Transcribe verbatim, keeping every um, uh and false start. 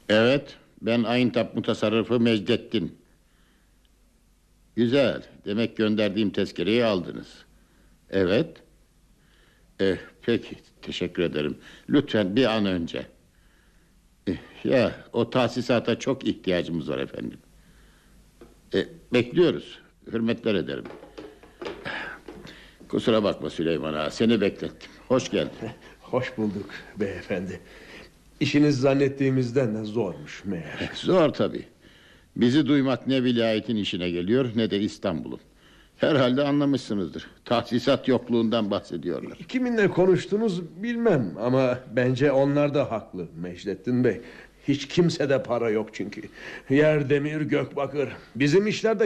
Evet, ben Ayıntap Mutasarrıfı Mecdettin. Güzel, demek gönderdiğim tezkereyi aldınız. Evet. Eh, peki, teşekkür ederim. Lütfen bir an önce. Eh, ya, o tahsisata çok ihtiyacımız var efendim. Eh, bekliyoruz, hürmetler ederim. Kusura bakma Süleyman Ağa, seni beklettim. Hoş geldin. Hoş bulduk beyefendi. İşiniz zannettiğimizden de zormuş meğer. Zor tabii. Bizi duymak ne vilayetin işine geliyor ne de İstanbul'un. Herhalde anlamışsınızdır. Tahsisat yokluğundan bahsediyorlar. Kiminle konuştunuz bilmem ama bence onlar da haklı Mecdettin Bey. Hiç kimsede para yok çünkü. Yer demir gök bakır. Bizim işler de